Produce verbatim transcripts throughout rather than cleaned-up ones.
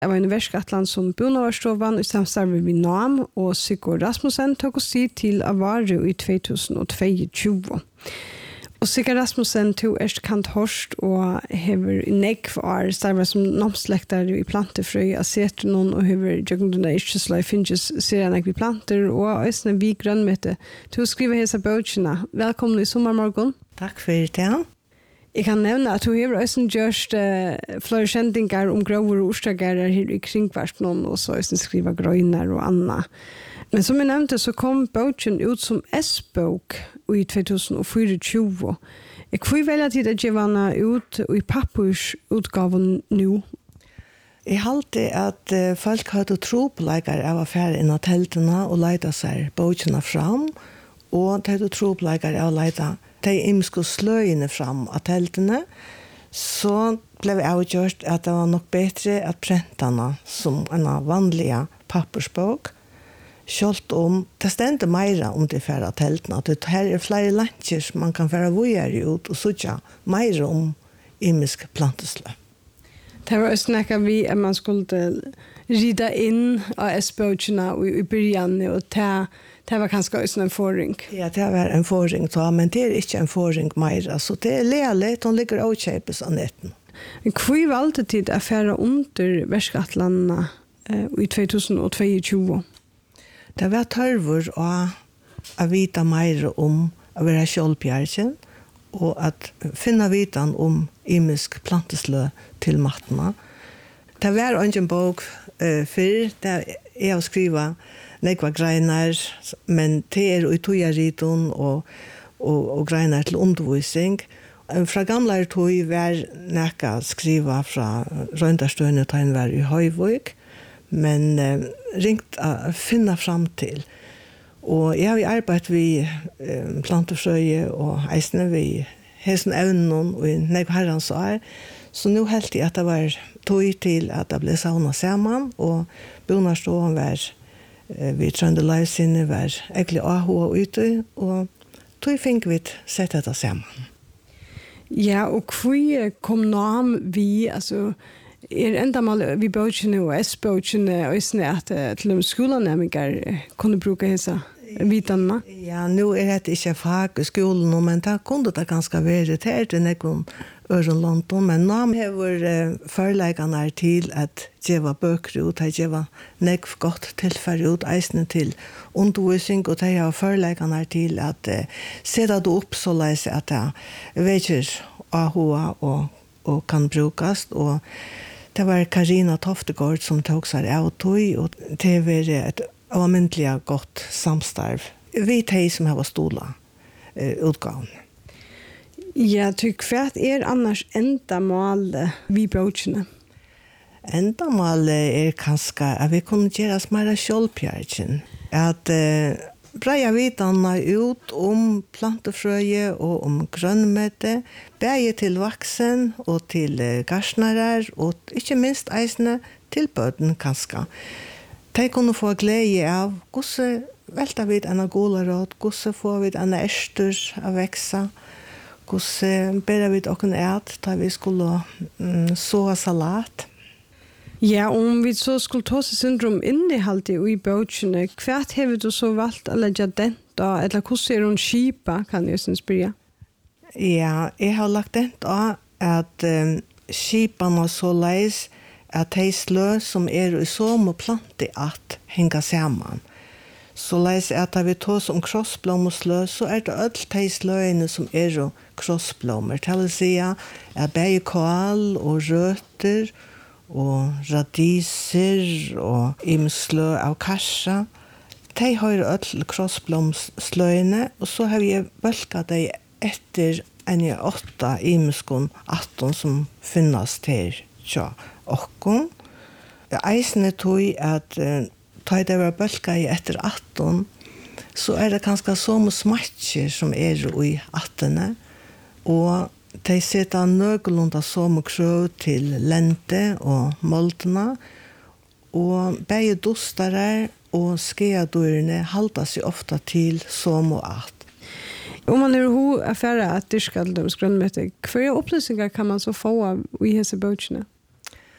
Jeg var i Verskatland som Bonavarstovan i samstarve med N A M, og Sigurd Rasmussen tok oss tid til Avaru i to tusen og tjueto. Og Sigurd Rasmussen tog erst kant horst og hever negg for starver som namnslektare i plantefrøy, acetronon og hever jøgnduna ischesla finnes serien i planter og øsne vi grønnmette til å skrive hese bøkene. Velkommen i sommermorgen. Takk for det. Jeg kan nevne at du har også gjort uh, flere kjendinger om grøver og ostergærer her i kringkvarten og så også skriver grønner og annet. Men som jeg nevnte så kom boken ut som S-bok i to tusen og tjuefire. Jeg får velge til å gjøre den ut i pappersutgaven nå. Jeg halte at uh, folk hadde tro på leikere av affære inn av teltene og leide seg bokene fram, og de hadde tro på leikere av leide de imske sløyene fram av teltene, så ble vi avgjort at det var nok bedre at prentene som en vanlig pappersbok, selv om det stendte mer om de færre teltene, at det her er flere lansjer som man kan fære vågjere ut og sørge mer om imisk plantesløy. Det var også noe vi at man skulle rida inn av S-bøkene i, i begynnelsen, og det, det var kanskje også en forring. Ja, det var en forring, men det er ikke en forring mer. Så det er leilig, de ligger og kjøpes av netten. Hvor valgte tid å fære under Verskatlandene eh, i to tusen og tjueto? Det var tørver å, å vite mer om å være kjølpjerken, og at finne vitan om imisk planteslø til mattene. Det var en bok uh, før, det er å skrive nekva greiner, men det er i togjeriton og, og, og greiner til undervisning. Fra gamle tog var nekka skriva fra Røyndarstøyne til en var i Høyvøk, men uh, ringt å finne fram til. Og jeg har arbeidet ved eh, plantefrøye og eisene ved hesen evnen og i nek herrens år. Så nå helt jeg at det var tog til at det ble savnet sammen, og Bonavarstovan var eh, ved Trøndelag-sinne var egentlig aho og ute, og tog fikk vi sett dette sammen. Ja, og hvor kom nam vi, altså, er enda mal vi bøkene og S-bøkene og isne at uh, til og med skoleneminger uh, kunne bruke hese vitene? Ja, nå er det ikke fag i skolen, men det kunne det ganske være til til noen øren London, men nå har vi uh, foreleggene til at gjøre bøker ut, at gjøre nekv godt tilfelle ut, eisene til undervisning, og de har foreleggene til at uh, sette det opp så leise at det vekker ahoa og, og kan brukes, og det var Karina Toftegård som tog seg av tog, og det var et avmyndelig godt samstarv. Vi de som har stola eh, utgaven. Ja, tyk hva er annars enda målet vi bøkene? Enda målet er kanskje at vi kunne gjøre oss mer kjølpjerken. At eh, breia vitene ut om plantefrøye og om grønnmøte, begge til vaksen og til uh, garsnere, og ikke minst eisene til bøten kanskje. De kunne få glede av hvordan velter vi en golerød, hvordan får vi en erster av veksa, hvordan ber vi åkken et da vi skulle um, så salat. Ja, om vi så skulle ta seg syndrom innehalt i bøkene, hva har du så valgt å legge den da, eller hvordan er hun skipa, kan jeg synes spørre? Ja, jeg har lagt den da at um, skipene så leis at de slø som er i somme plante at henger sammen. Så leis at da vi tar om krossblommerslø, så er det alle de sløene som er i krossblommer. Det vil si at begge kål og røtter, og radiser og imslø av karsa. De har ødel krossblomsløyene, og så har vi bølget de etter en åtta imskon atton som finnes til tja okkom. Eisene tog at da det var bølget etter atton, så er det kanskje så mye smatcher som er i attene, og de setter nøglunda som krøv til lente og moldene, og begge dostere og skeadorene halter seg ofte til som og at. Om man er ho affære at dyrke alle deres grønnmøte, hva opplysninger kan man så få av i hese bøkene?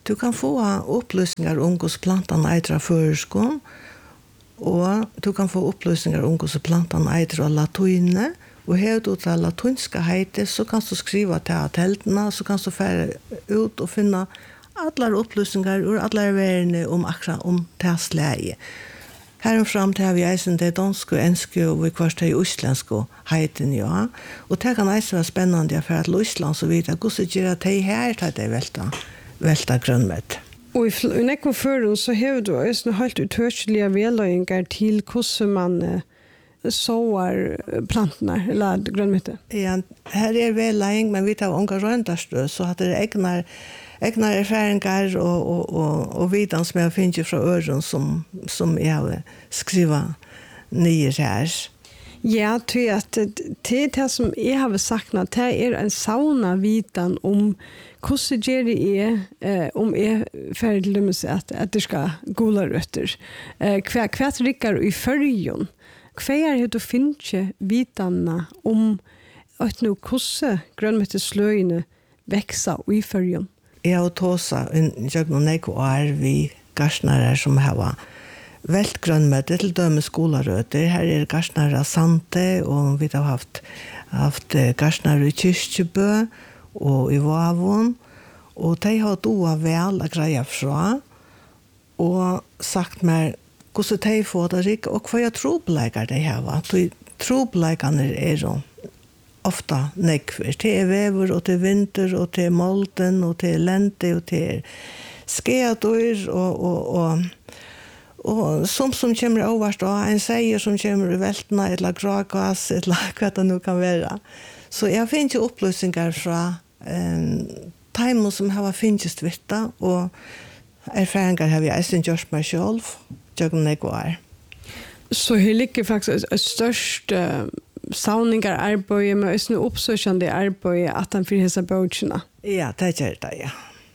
Du kan få upplysningar om hur plantan äter förskon och du kan få upplysningar om hur plantan äter latine och här du tar latinska heter så kan du skriva till teltna så kan du färra ut och finna alla upplysningar ur alla världen om akkurat om täsläge. Här fram till har vi eisen det danska, enske och vi kvarst i isländska heiten, ja. Och det kan eisen vara spännande för att Island så vidare. Hur så gör det här till det välta, välta grönnmet? Og i, i nekko føren så har du også helt utørslige vedløyngar til hvordan man uh, såar plantene, eller grønnmøte. Ja, her er vedløyng, men vi tar unga røndarstø, så at det egnar, egnar erfaringar og, og, og, og vidan som jeg finner fra øren som, som jeg har skrivet nye her. Ja, tror jeg at det, det som jeg har sagt, det er en sauna vidan om hvordan gjør det er eh, om jeg ferdig til dem at, at det skal gula røtter. Eh, hva, hva rikker i førjen? Hva er det å finne vitane om at nå hvordan grønnmøttesløyene vekser i førjen? Jeg har tåsa en jøgn og år vi garsnare som har velt grønnmøte til døme skolarøter. Her er garsnare Sante, og vi har haft, haft garsnare i Kyrkjebø og i Vavon. Og de har doa vel å greie fra, og sagt meg hvordan de får det rik, og hva jeg trobeleikar de har. Trobeleikane er jo ofta nekver. Det er vever, og til vinter, og til molden, og til lente, og til skeadur, og, og, og Og som som kommer overst, og en seier som kommer i veltene, eller grågass, eller hva det nå kan være. Så jeg finner ikke opplysninger fra um, timer som har finnes vitta, og erfaringer har vi eisen gjort meg selv, gjør det går. Så her ligger faktisk et størst uh, sauningar arbeid, med eisen oppsøkjende arbeid, at han fyrir hese bøtjene. Ja, det gjør det, ja.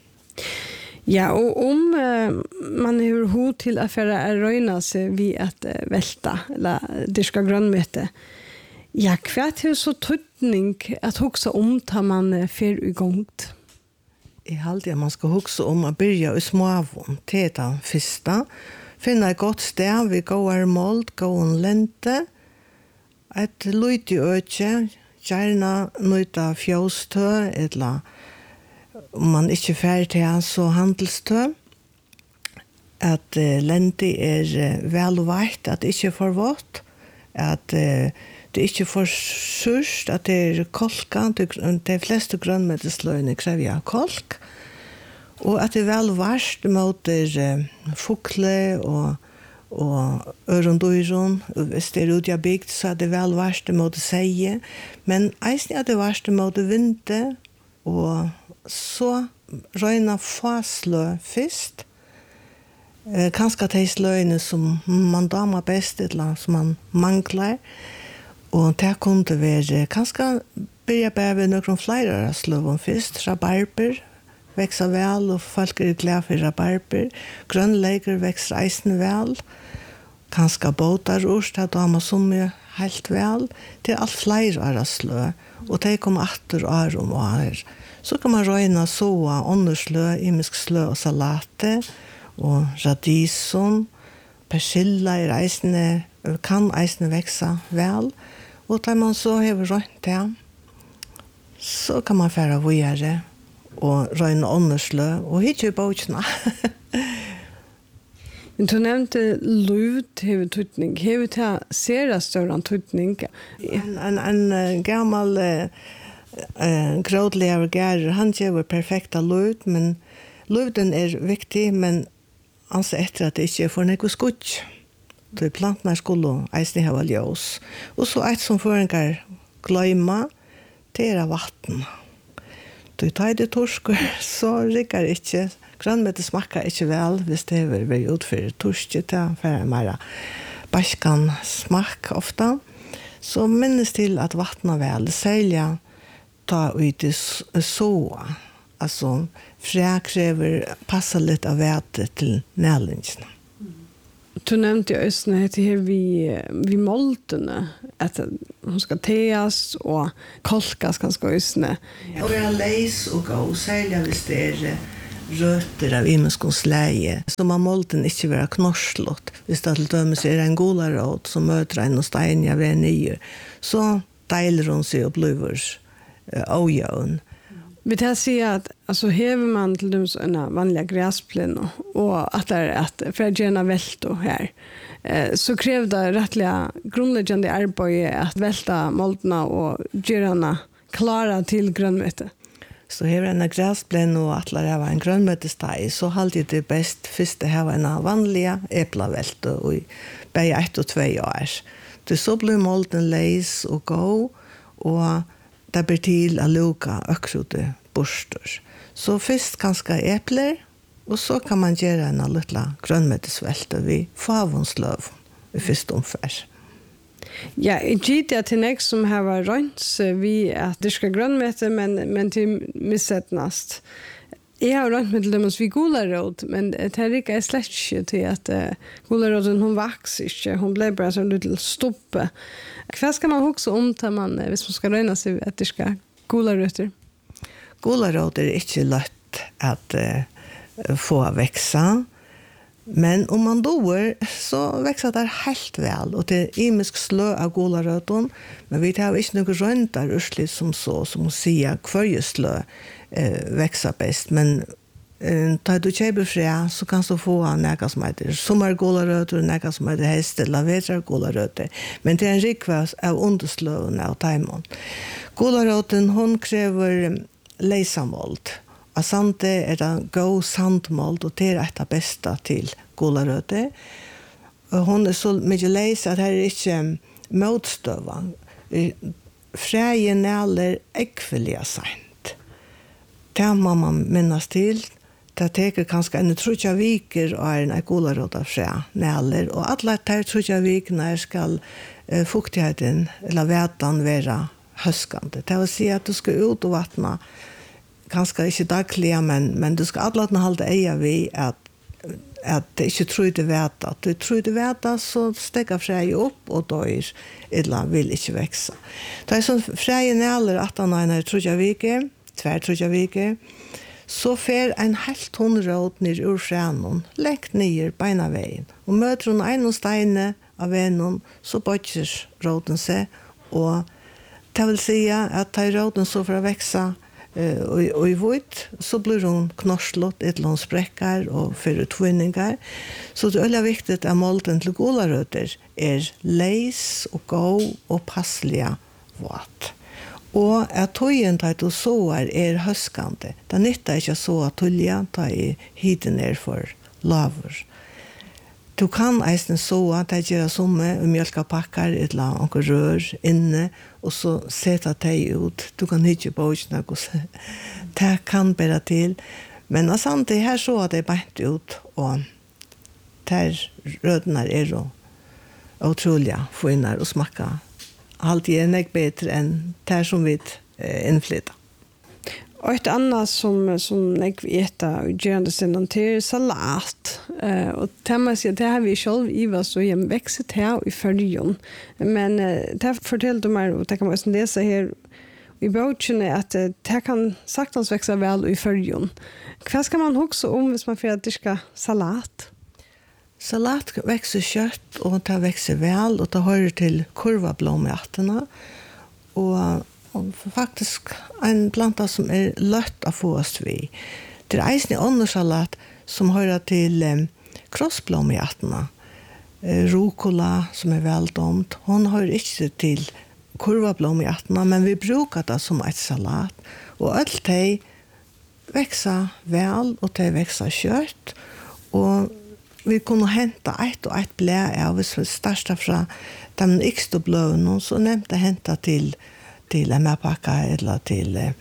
Ja, og om uh, man har hod til at fære er røyna seg vid at uh, velta, eller dyrka grønnmøte, ja, hva er så tøytning at hoksa om tar man uh, fer i gongt? Jeg halte at man skal hoksa om å byrja i småavon til den første. Finna et godt sted, vi går målt, går lente, et lyd i øtje, gjerne nøyta fjøstø, eller om man ikke er ferdig til så handelstø, at uh, lente er uh, vel og veit, at det ikke er for vått, at uh, det ikke er for surst, at det er kolka, de fleste grønnmøtesløyene krever kolk, og at det er vel varst mot uh, fukle og, og ørondøyron, hvis det er utja bygd, så er det vel varst mot seie, men eisen er det varst mot vinte, og så røyna faslø først. Eh, kanskje de sløyene som man damer best, eller som man mangler. Og det kunne være, kanskje begynne bare ved noen flere sløven først. Rabarber vekser vel, og folk er glad for rabarber. Grønnleger vekser eisen vel. Kanskje båter orst, det damer som er helt vel. Det er alt flere av slø, og de kommer atter år om år. Så kan man røyna såa, ånderslø, imisk slø og salate, og radison, persilla er eisne, kan eisne veksa vel, og da man så hever røynt det, så kan man færa vujere, og røyna ånderslø, og hitje i båtjena. Men du nevnte lut hever tutning. Hever ta sera større tutning? En, en, en gammal Uh, grådlever gærer, han gjør perfekta lut, men luten er viktig, men altså etter at det ikke er for noe skutt. Så plantene skulle eisne hava ljós. Og så et som føringar gløyma, det er vatten. Du tar det torsker, så rikker ikke, grønnmøte smakker ikke vel, hvis det er veldig utfyrir torsker til, for det er mer baskan smak ofta. Så minnes til at vattnet vel, særlig ta ut i såa. Alltså frä kräver passa lite av vätet till närlingsna. Du nämnde ju just när det här vi vi moltene att hon ska teas och kolkas ganska just när. Och jag läs och gå sälja visst det är røter av imenskons leie, så man målten ikke være knorslått. Hvis det til dømes er en golarot som møter en og steinja ved nye, så deiler hun seg og blir åjøen. Vi tar säga att alltså häver man till dem såna vanliga gräsplen och att det är att för att gärna välta här eh, så kräver det rättliga grundläggande arbete att välta moltna och göra klara till grönmöte. Så här en gräsplen och att lära vara en grönmötesteg så håller det bäst först det här en vanliga äpplavälta och bäj ett och två år. Det så blir molten läs och gå och det blir till att luka öksote borstor. Så först ganska äppler och så kan man göra en lilla grönmötesvälta vid favonslöv i första omfär. Ja, jag gitter till nästa som har varit rönt vi att det ska grönmöte men, men till missättnast. Jag har rönt med till dem vid golarråd men det här är slett inte till att uh, golarråden hon växer inte. Hon blir bara så lite stoppe. Vad ska man också om tar man uh, hvis man ska röna sig att det ska golarrötter? Golarråd är inte lätt att uh, få växa. Men om man doer så växer det helt väl och det är imisk slö av golarröten men vi har inte några röntar ursligt som så som att säga kvarje slö eh, växer bäst men eh, tar du köper frä så kan du få några som heter sommargolarrötter och några som heter häst eller vetrargolarrötter men det är en rikvas av underslöna och tajmon. Golarröten hon kräver leisamold. Asante är det go sandmold och det är det bästa till golarrötter. Hon är så mycket läs att här är inte motstøva. Frägen näler äggfölja sent. Det må man minnas till. Det teker kanske en trutja viker och är en golarrötter frä näler. Och alla de trutja vikerna ska uh, fuktigheten eller vätan vara höskande. Det vill säga att du ska ut och vattna kanske inte dagliga men men du ska alla hålla eja vi att att det inte tror det veta att du tror det veta så stäcka frä upp och då är illa vill inte växa. Det är så frä näller att han när tror jag vike, två tror jag vike så fer en helt hundrot ner ur frän läkt ner beina vägen och möter hon en steine av vännen så botcher roten sig och det vill säga att ta roten så för att växa Uh, og, og i vårt så blir hon knorslått et eller annet sprekkar og fyrir tvinningar. Så det er veldig viktig at molten til golarrøtter er leis og gå og passlige våt. Og at tøyen til å såer er høskande. Det nytter ikke så at tølja ta i hiden er for laver. Du kan eisen så at det gjør somme og mjölkapakkar et eller annet rør inne og så seta det ut. Du kan ikke bøkene og det kan bære til. Men samtidig her så at det er bænt ut og der rødene er jo utrolig finner og smakker. Alltid er nek bedre enn der som vi eh, innflytter. Och ett annat som som jag vet och gärna sen till salat eh och tema sig det har vi själv i vad så hem växet här i följon men det fortällde mig och det kan man läsa här i boken att det kan saktans växa väl i följon. Vad ska man också om hvis man för att det ska salat? Salat växer kött och det växer väl och det hör till kurvablomärtorna och och faktiskt en planta som är lätt att få oss vid. Det är eisen åndersalat som hör till eh, krossblomhjärtorna. Eh, rucola som är väldomt. Hon hör inte till kurvablomhjärtorna men vi brukar det som ett salat. Och allt det växer väl och det växer kött. Och vi kunde hämta ett och ett blä av oss största från de yngsta blöven så nämnde hämta till till en mapaka eller till eh,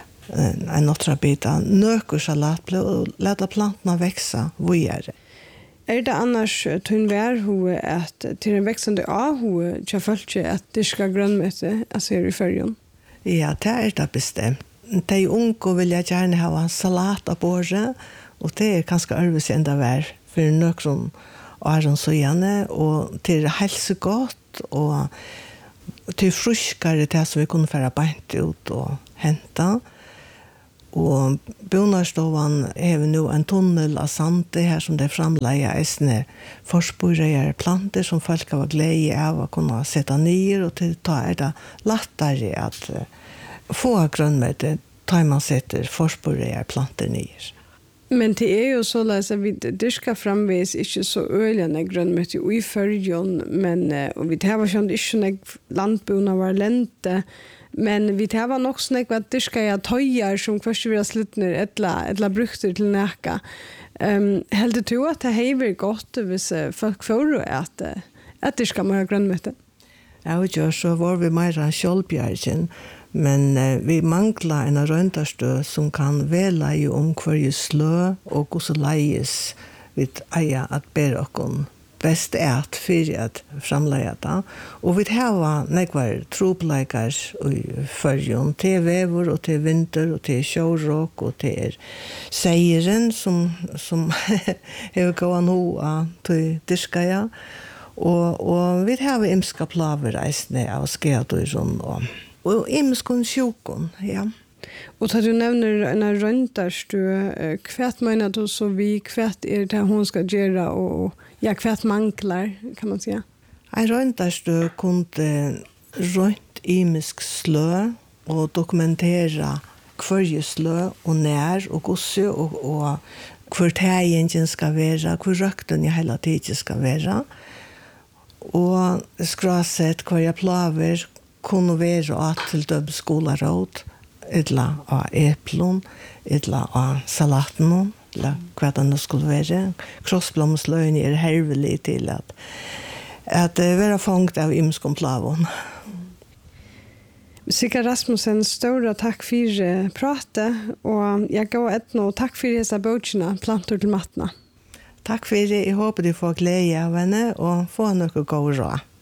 en några bitar nökersalat och låta plantorna växa vidare. Är det annars tunvär hur att till en växande av hur jag följer att det ska grönmöte alltså i följon? Ja, det är det bestämt. De unga vill jag gärna ha en salat på bordet och det är ganska örvis ända vär för nökron och aron så gärna och till hälsogott och till fruskare det som vi kunde föra bänt ut och hämta. Og Bonarstovan har nu en tunnel av sande her som det framleier eisne forsporere planter som folk har glede av å kunne sette nyer, og til ta er det lettere at uh, få grønnmøte tar man setter forsporere planter nyer. Men det er jo så at vi dyrker framvis ikke så øyene grønnmøte i førjon, men uh, og vi tar sånn ikke noe landbona var lente, men vi tar nok sånn at dyrker jeg tøyer som først vil ha sluttner eller, eller brukter til nækka. Um, Helt du at det hever godt hvis uh, folk får at, uh, at dyrker mer grønnmøte? Ja, og gjør så var vi mer enn kjølbjergen, men uh, vi mangler en røntarstø som kan vela i om hver slø og hvordan leies vi eier at ber oss best ät för att framlägga det. Och vi har nekvar tropleikar i förjon till vävor och till vinter och till sjårock och till seiren som, som är gått nå till diskaja. Och, och vi har imska plavereisne av skedorn och, och imskon sjukon, ja. Och då du nämner en röntarstö, kvärt menar du så vi kvärt är det hon ska göra och ja, kvärt manklar kan man säga. En röntarstö kunde rönt imisk slö och dokumentera kvarje slö och när och gosse och, och hver tegjen ska vara, hver rökten i hela tiden ska vara. Och skrasset kvarje plaver kunde vara att till döb skolaråd eller av äpplon, eller av salaten, eller hva det skulle være. Krossblomsløgn er hervelig til at, at det være fangt av imskomplavon. Sigga Rasmussen, stora tack för pratet, och jag går ett och tack för dessa böckerna, Plantor till matna. Tack för det, jag hoppas du får glädje av henne och få något god råd.